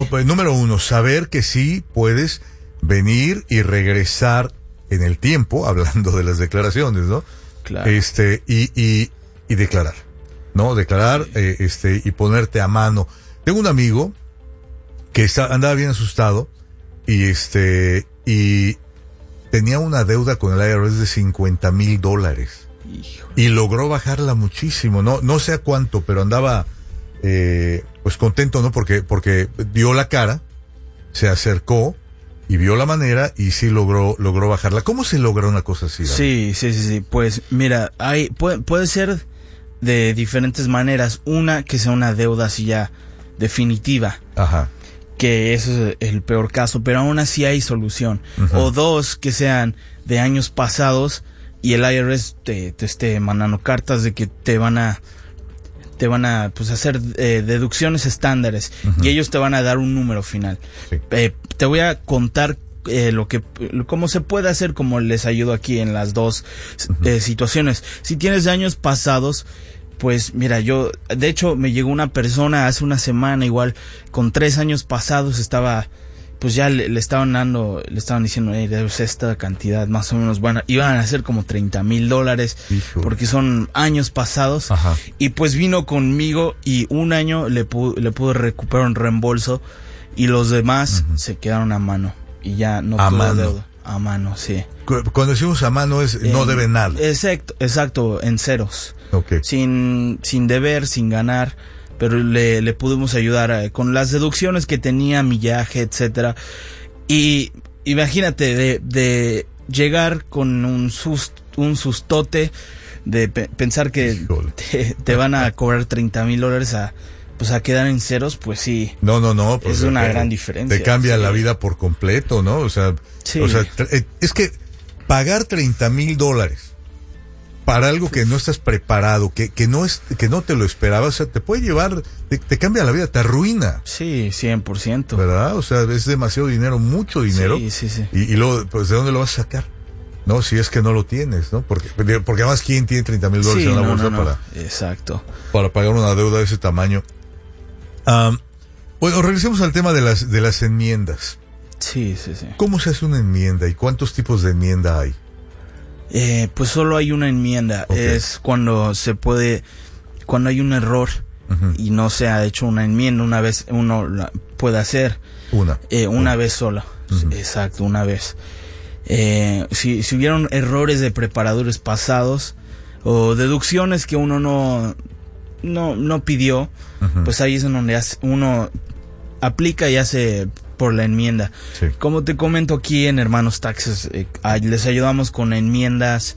pues, número uno, saber que sí puedes venir y regresar en el tiempo, hablando de las declaraciones, ¿no? Claro. Y declarar, ¿no? Declarar, y ponerte a mano. Tengo un amigo que andaba bien asustado y tenía una deuda con el IRS de $50,000 y logró bajarla muchísimo, no sé a cuánto, pero andaba pues contento, ¿no? Porque dio la cara, se acercó y vio la manera y sí logró bajarla. ¿Cómo se logra una cosa así, David? Sí. Pues mira, puede ser de diferentes maneras. Una, que sea una deuda así ya definitiva. Ajá. Que eso es el peor caso, pero aún así hay solución. Uh-huh. O dos, que sean de años pasados y el IRS te esté mandando cartas de que te van a pues hacer deducciones estándares. Uh-huh. Y ellos te van a dar un número final. Sí. Te voy a contar cómo se puede hacer, como les ayudo aquí en las dos uh-huh. Situaciones. Si tienes de años pasados, pues mira, de hecho me llegó una persona hace una semana igual con 3 años pasados, estaba, pues ya le estaban diciendo, debes esta cantidad más o menos, bueno, iban a ser como $30,000 porque son años pasados. Ajá. Y pues vino conmigo y un año le pude recuperar un reembolso y los demás uh-huh. se quedaron a mano y ya no tuvo deuda. A mano, sí. Cuando decimos a mano es no debe nada. Exacto, en ceros. Okay. Sin deber, sin ganar, pero le pudimos ayudar con las deducciones que tenía, millaje, etcétera. Y imagínate de llegar con un sustote de pensar que te van a cobrar $30,000 a quedar en ceros, pues sí. No, pues es una gran diferencia. Te cambia la vida por completo, ¿no? O sea, es que pagar $30,000 para algo que no estás preparado, que no te lo esperabas, o sea, te puede llevar, te cambia la vida, te arruina. Sí, 100%. ¿Verdad? O sea, es demasiado dinero, mucho dinero. Sí. Y luego, pues, ¿de dónde lo vas a sacar? No, si es que no lo tienes, ¿no? Porque además, ¿quién tiene $30,000 en la bolsa Exacto. para pagar una deuda de ese tamaño? Bueno, regresemos al tema de las enmiendas. Sí. ¿Cómo se hace una enmienda y cuántos tipos de enmienda hay? Pues solo hay una enmienda. Okay. Es cuando hay un error uh-huh. y no se ha hecho una enmienda. Una vez uno la puede hacer. Una vez sola. Uh-huh. Exacto, una vez. Si hubieron errores de preparadores pasados o deducciones que uno no pidió, uh-huh. pues ahí es en donde uno aplica y hace por la enmienda. Sí. Como te comento aquí en Hermanos Taxes, les ayudamos con enmiendas,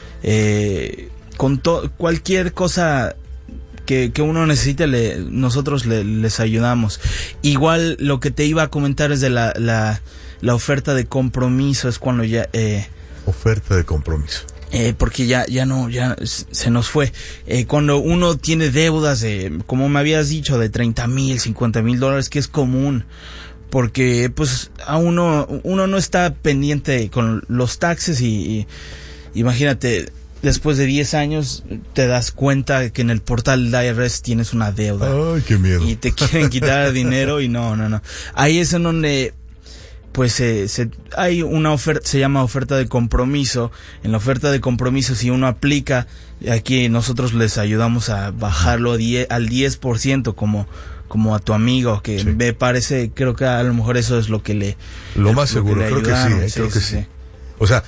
con cualquier cosa que uno necesite, nosotros les ayudamos. Igual lo que te iba a comentar es de la oferta de compromiso, es cuando ya... oferta de compromiso. Porque ya se nos fue. Cuando uno tiene deudas, como me habías dicho, de $30,000, $50,000, que es común, porque pues a uno no está pendiente con los taxes y imagínate, después de 10 años te das cuenta que en el portal del IRS tienes una deuda. Ay, qué miedo. Y te quieren quitar dinero y no. Ahí es en donde pues hay una oferta, se llama oferta de compromiso. En la oferta de compromiso, si uno aplica, aquí nosotros les ayudamos a bajarlo al 10%, como a tu amigo, que sí. Me parece, creo que a lo mejor eso es lo que lo más seguro, creo que sí. O sea,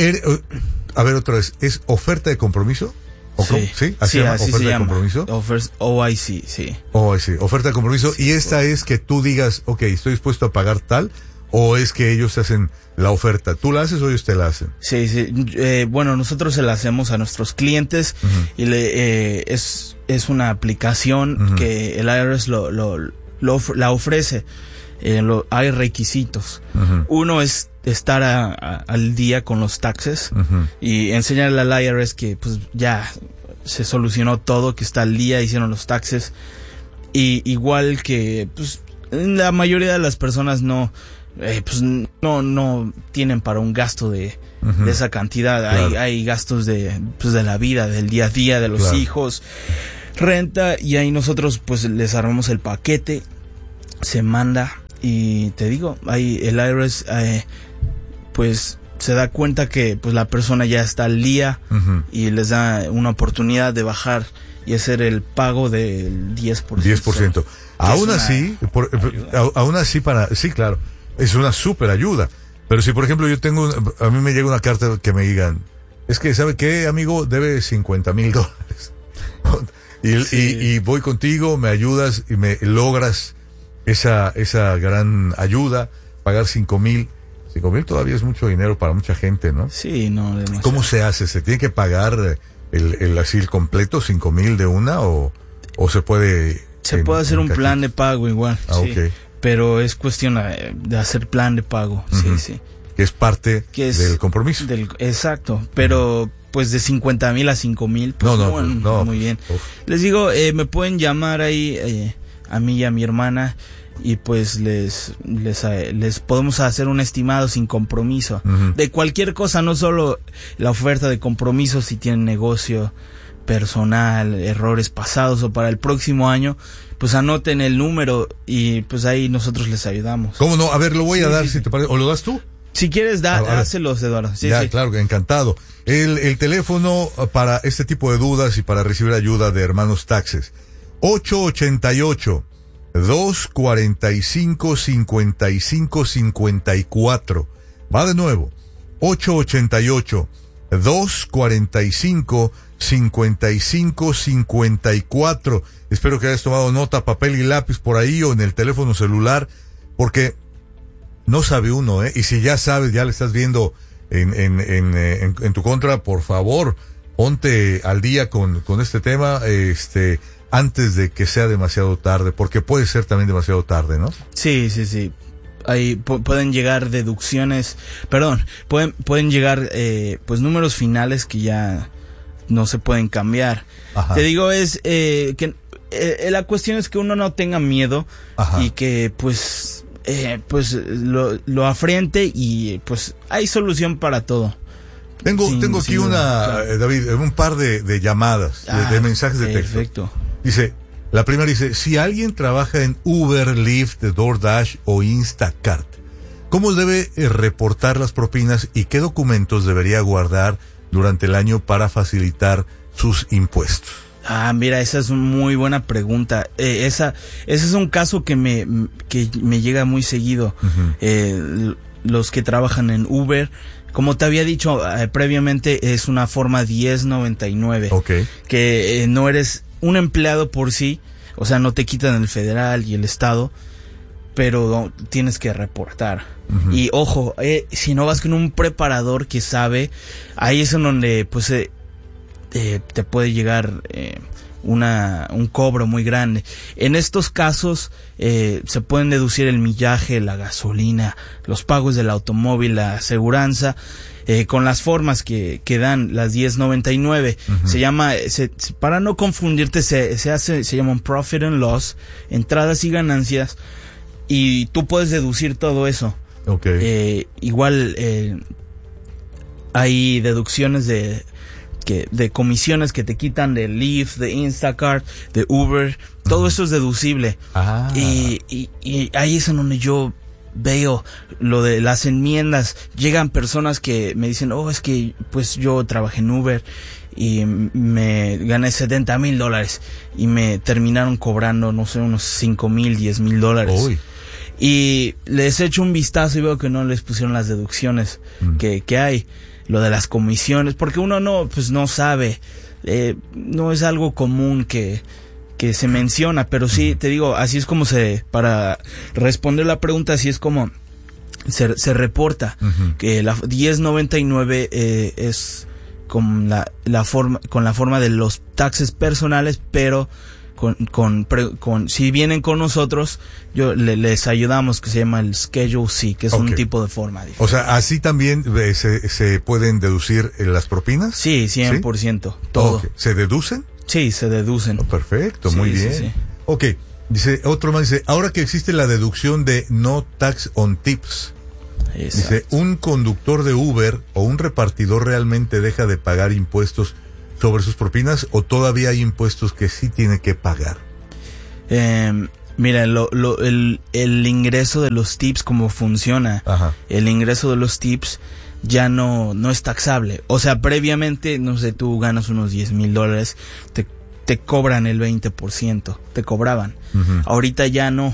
a ver otra vez, ¿es oferta de compromiso? Sí, así se llama. ¿Compromiso? OIC, sí. OIC, oferta de compromiso. Sí, y esta es que tú digas, okay, estoy dispuesto a pagar tal, o es que ellos hacen la oferta. ¿Tú la haces o ellos te la hacen? Sí. Bueno, nosotros se la hacemos a nuestros clientes uh-huh. y es una aplicación uh-huh. que el IRS la ofrece. Hay requisitos. Uh-huh. Uno es estar al día con los taxes uh-huh. y enseñarle al IRS que pues ya se solucionó todo, que está al día, hicieron los taxes. Y igual que pues la mayoría de las personas no tienen para un gasto de esa cantidad. Claro. Hay gastos de la vida, del día a día, de los claro. hijos, renta, y ahí nosotros pues les armamos el paquete, se manda Y te digo, ahí el IRS pues se da cuenta que pues la persona ya está al día y les da una oportunidad de bajar y hacer el pago del 10%. 10%. Aún así, aún así sí, claro, es una súper ayuda. Pero si, por ejemplo, a mí me llega una carta que me digan, es que, ¿sabe qué, amigo? Debe $50,000. Y voy contigo, me ayudas y me logras esa gran ayuda, pagar $5,000. $5,000 todavía es mucho dinero para mucha gente, ¿no? Sí, no. Demasiado. ¿Cómo se hace? ¿Se tiene que pagar el completo, $5,000 de una, o se puede? Se puede hacer un plan de pago igual. Sí. Okay. Pero es cuestión de hacer plan de pago. Sí. Que es parte del compromiso. Exacto. Pero pues de 50,000 a 5,000, pues no, muy bien. Les digo, me pueden llamar ahí a mí y a mi hermana. Y pues les podemos hacer un estimado sin compromiso de cualquier cosa, no solo la oferta de compromiso si tienen negocio personal, errores pasados o para el próximo año, pues anoten el número y pues ahí nosotros les ayudamos. ¿Cómo no? A ver, lo voy a dar si te parece, o lo das tú. Si quieres, dáselos, Eduardo. Sí, claro, encantado. El teléfono para este tipo de dudas y para recibir ayuda de Hermanos Taxes, 888-245-5554. Va de nuevo, 888-245-5554. Espero que hayas tomado nota, papel y lápiz por ahí o en el teléfono celular, porque no sabe uno, y si ya sabes, ya le estás viendo en tu contra, por favor, ponte al día con este tema, antes de que sea demasiado tarde, porque puede ser también demasiado tarde, ¿no? Sí. Ahí pueden llegar deducciones, pueden llegar pues números finales que ya no se pueden cambiar. Ajá. Te digo, es que la cuestión es que uno no tenga miedo. Ajá. Y que pues lo afrente y pues hay solución para todo. Tengo aquí David, un par de llamadas, de mensajes de texto. Perfecto. Dice, la primera dice, si alguien trabaja en Uber, Lyft, DoorDash o Instacart, ¿cómo debe reportar las propinas y qué documentos debería guardar durante el año para facilitar sus impuestos? Mira, esa es una muy buena pregunta. Ese es un caso que me llega muy seguido. Los que trabajan en Uber, como te había dicho previamente, es una forma 1099. Okay. Que no eres un empleado por sí, o sea, no te quitan el federal y el estado, pero tienes que reportar. Y ojo, si no vas con un preparador que sabe, ahí es en donde pues te puede llegar un cobro muy grande. En estos casos se pueden deducir el millaje, la gasolina, los pagos del automóvil, la aseguranza, con las formas que dan las 1099. Se llama, para no confundirte, se llaman profit and loss, entradas y ganancias, y tú puedes deducir todo eso. Okay. Igual hay deducciones de comisiones que te quitan de Lyft, de Instacart, de Uber, todo eso es deducible. Y ahí es en donde yo veo lo de las enmiendas. Llegan personas que me dicen, es que pues yo trabajé en Uber y me gané $70,000 y me terminaron cobrando, no sé, unos $5,000, $10,000. Y les echo un vistazo y veo que no les pusieron las deducciones que hay. Lo de las comisiones, porque uno no sabe, no es algo común que se menciona, pero sí, te digo, así es como para responder la pregunta, así es como se reporta, que la 1099 es con la forma de los taxes personales, pero si vienen con nosotros, les ayudamos, que se llama el Schedule C, que es un tipo de forma diferente. O sea, ¿así también se pueden deducir las propinas? Sí, 100%, todo. Okay. ¿Se deducen? Sí, se deducen. Perfecto, muy bien. Sí. Ok, dice, otro más dice, ahora que existe la deducción de no tax on tips, dice, ¿un conductor de Uber o un repartidor realmente deja de pagar impuestos sobre sus propinas o todavía hay impuestos que sí tiene que pagar? Mira, el ingreso de los tips, cómo funciona. Ajá. El ingreso de los tips ya no es taxable. O sea, previamente, no sé, tú ganas unos $10,000, te cobran el 20%, te cobraban. Uh-huh. Ahorita ya no.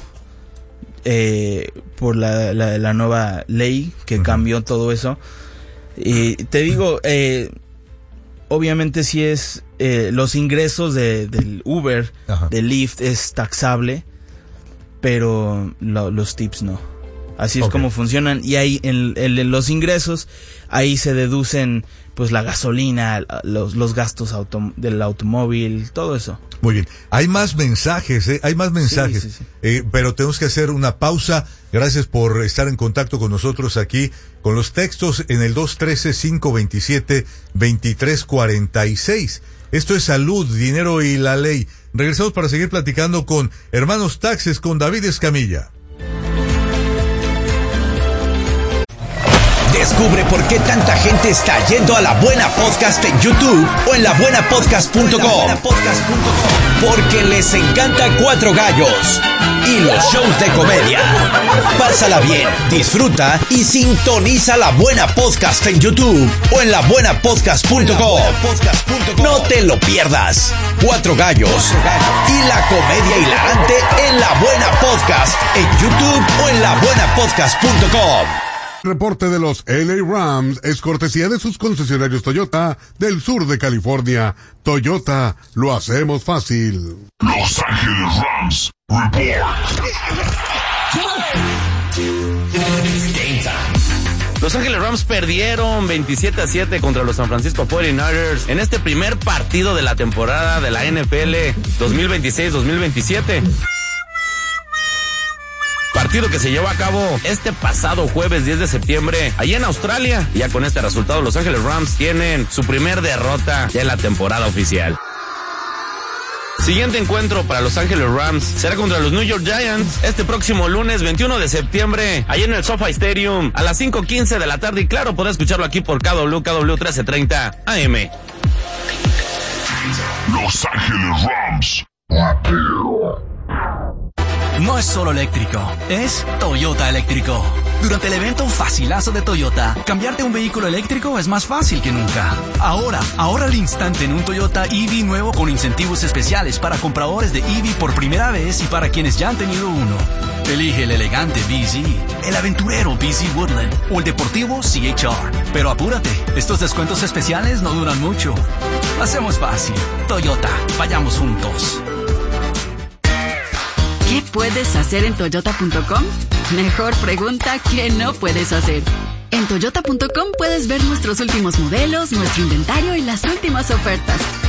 Por la nueva ley que cambió todo eso. Y te digo, obviamente si es los ingresos del Uber, Ajá. del Lyft es taxable, pero los tips no. Así es como funcionan. Y ahí en los ingresos, ahí se deducen pues la gasolina, los gastos del automóvil, todo eso. Muy bien. Hay más mensajes, hay más mensajes. Sí. Pero tenemos que hacer una pausa. Gracias por estar en contacto con nosotros aquí con los textos en el 213-527-2346. Esto es Salud, Dinero y la Ley. Regresamos para seguir platicando con Hermanos Taxes, con David Escamilla. Descubre por qué tanta gente está yendo a La Buena Podcast en YouTube o en labuenapodcast.com. Porque les encanta Cuatro Gallos y los shows de comedia. Pásala bien, disfruta y sintoniza La Buena Podcast en YouTube o en labuenapodcast.com. No te lo pierdas. Cuatro Gallos y la comedia hilarante en La Buena Podcast en YouTube o en labuenapodcast.com. Reporte de los LA Rams es cortesía de sus concesionarios Toyota del sur de California. Toyota, lo hacemos fácil. Los Ángeles Rams Report. Los Ángeles Rams perdieron 27-7 contra los San Francisco 49ers en este primer partido de la temporada de la NFL 2026-2027. Partido que se llevó a cabo este pasado jueves 10 de septiembre, allá en Australia. Y ya con este resultado, los Ángeles Rams tienen su primer derrota de la temporada oficial. Siguiente encuentro para los Ángeles Rams será contra los New York Giants este próximo lunes 21 de septiembre, allá en el SoFi Stadium, a las 5:15 de la tarde. Y claro, podrás escucharlo aquí por KW 1330 AM. Los Ángeles Rams. No es solo eléctrico, es Toyota eléctrico. Durante el evento Facilazo de Toyota, cambiarte un vehículo eléctrico es más fácil que nunca. Ahora, ahorra al instante en un Toyota EV nuevo con incentivos especiales para compradores de EV por primera vez y para quienes ya han tenido uno. Elige el elegante BZ, el aventurero BZ Woodland o el deportivo CHR. Pero apúrate, estos descuentos especiales no duran mucho. Hacemos fácil. Toyota, vayamos juntos. ¿Qué puedes hacer en Toyota.com? Mejor pregunta, ¿qué no puedes hacer? En Toyota.com puedes ver nuestros últimos modelos, nuestro inventario y las últimas ofertas.